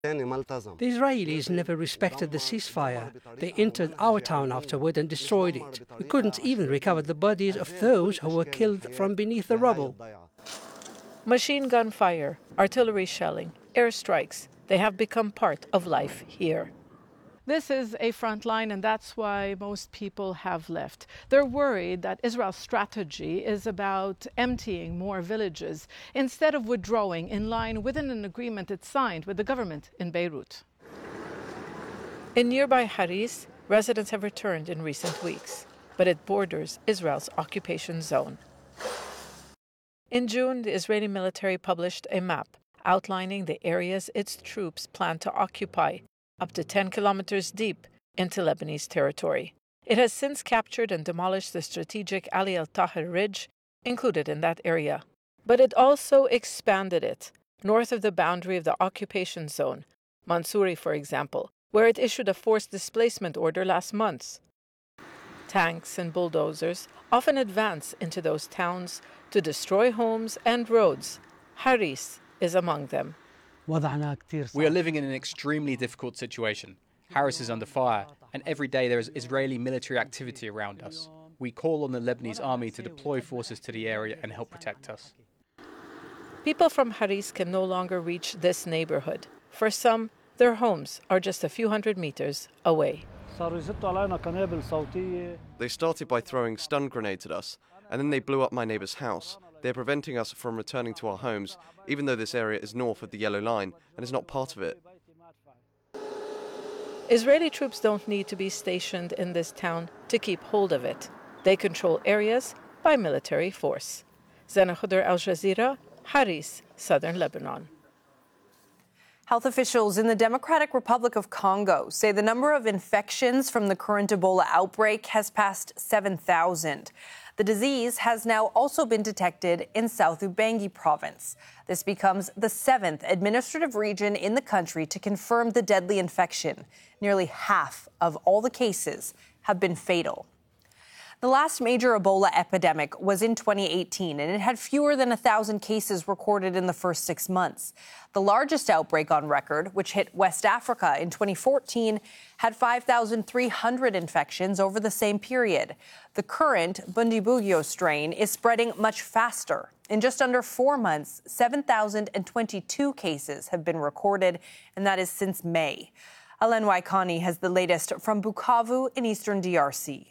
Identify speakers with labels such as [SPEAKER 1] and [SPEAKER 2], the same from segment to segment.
[SPEAKER 1] The Israelis never respected the ceasefire. They entered our town afterward and destroyed it. We couldn't even recover the bodies of those who were killed from beneath the rubble.
[SPEAKER 2] Machine gun fire, artillery shelling, airstrikes, they have become part of life here. This is a front line, and that's why most people have left. They're worried that Israel's strategy is about emptying more villages instead of withdrawing in line with an agreement it signed with the government in Beirut. In nearby Haris, residents have returned in recent weeks, but it borders Israel's occupation zone. In June, the Israeli military published a map outlining the areas its troops plan to occupy, up to 10 kilometers deep into Lebanese territory. It has since captured and demolished the strategic Ali al-Tahrir Ridge, included in that area. But it also expanded it, north of the boundary of the occupation zone, Mansouri, for example, where it issued a forced displacement order last month. Tanks and bulldozers often advance into those towns to destroy homes and roads. Haris is among them.
[SPEAKER 3] We are living in an extremely difficult situation. Haris is under fire, and every day there is Israeli military activity around us. We call on the Lebanese army to deploy forces to the area and help protect us.
[SPEAKER 2] People from Haris can no longer reach this neighborhood. For some, their homes are just a few hundred meters away.
[SPEAKER 4] They started by throwing stun grenades at us, and then they blew up my neighbour's house. They're preventing us from returning to our homes, even though this area is north of the Yellow Line and is not part of it.
[SPEAKER 2] Israeli troops don't need to be stationed in this town to keep hold of it. They control areas by military force. Zena Khudr, Al Jazeera, Haris, southern Lebanon.
[SPEAKER 5] Health officials in the Democratic Republic of Congo say the number of infections from the current Ebola outbreak has passed 7,000. The disease has now also been detected in South Ubangi province. This becomes the 7th administrative region in the country to confirm the deadly infection. Nearly half of all the cases have been fatal. The last major Ebola epidemic was in 2018, and it had fewer than 1,000 cases recorded in the first 6 months. The largest outbreak on record, which hit West Africa in 2014, had 5,300 infections over the same period. The current Bundibugyo strain is spreading much faster. In just under 4 months, 7,022 cases have been recorded, and that is since May. Alen Waikani has the latest from Bukavu in eastern DRC.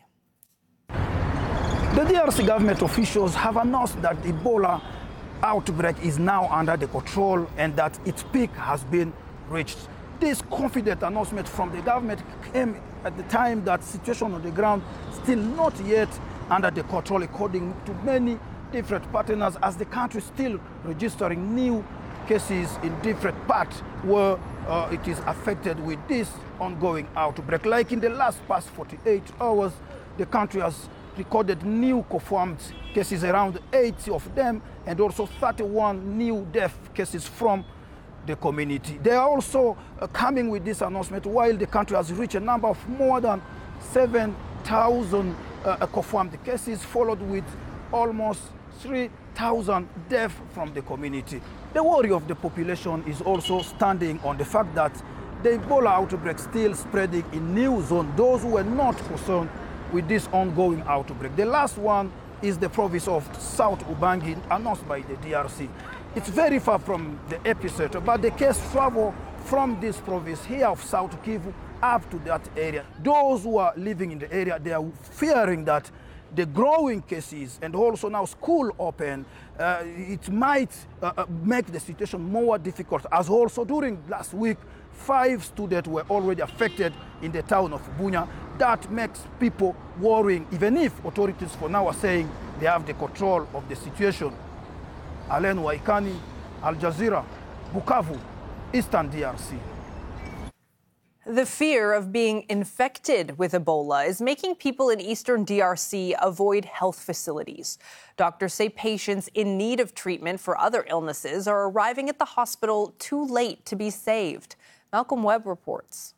[SPEAKER 6] The DRC government officials have announced that the Ebola outbreak is now under the control and that its peak has been reached. This confident announcement from the government came at the time that situation on the ground still not yet under the control, according to many different partners, as the country still registering new cases in different parts where it is affected with this ongoing outbreak. Like in the past 48 hours, the country has recorded new confirmed cases, around 80 of them, and also 31 new death cases from the community. They are also coming with this announcement while the country has reached a number of more than 7,000 confirmed cases, followed with almost 3,000 deaths from the community. The worry of the population is also standing on the fact that the Ebola outbreak still spreading in new zones, those who were not concerned with this ongoing outbreak. The last one is the province of South Ubangi, announced by the DRC. It's very far from the epicenter, but the case travel from this province here of South Kivu up to that area. Those who are living in the area, they are fearing that the growing cases and also now school open, it might make the situation more difficult, as also during last week, 5 students were already affected in the town of Bunya. That makes people worrying, even if authorities for now are saying they have the control of the situation. Alen Waikani, Al Jazeera, Bukavu, Eastern DRC.
[SPEAKER 5] The fear of being infected with Ebola is making people in eastern DRC avoid health facilities. Doctors say patients in need of treatment for other illnesses are arriving at the hospital too late to be saved. Malcolm Webb reports.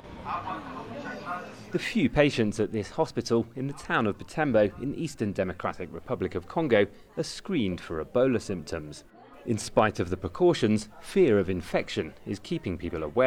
[SPEAKER 7] The few patients at this hospital in the town of Butembo in the Eastern Democratic Republic of Congo are screened for Ebola symptoms. In spite of the precautions, fear of infection is keeping people away.